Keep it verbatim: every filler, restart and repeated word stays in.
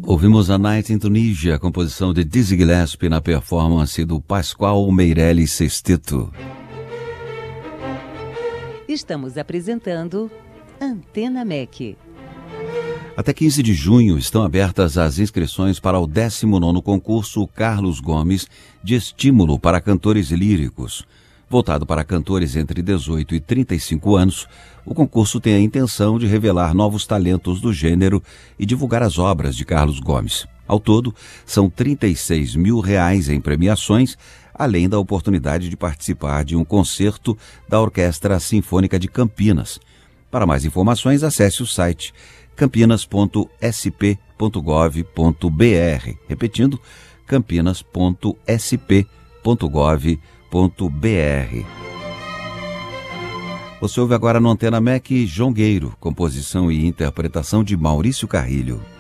Ouvimos A Night in Tunisia, a composição de Dizzy Gillespie na performance do Pascoal Meirelles Sexteto. Estamos apresentando Antena M E C. Até quinze de junho estão abertas as inscrições para o décimo nono concurso Carlos Gomes de Estímulo para Cantores Líricos. Voltado para cantores entre dezoito e trinta e cinco anos, o concurso tem a intenção de revelar novos talentos do gênero e divulgar as obras de Carlos Gomes. Ao todo, são trinta e seis mil reais em premiações, além da oportunidade de participar de um concerto da Orquestra Sinfônica de Campinas. Para mais informações, acesse o site campinas ponto s p ponto gov ponto b r. Repetindo, campinas ponto s p ponto gov ponto b r. Você ouve agora no Antena M E C Jongueiro, composição e interpretação de Maurício Carrilho.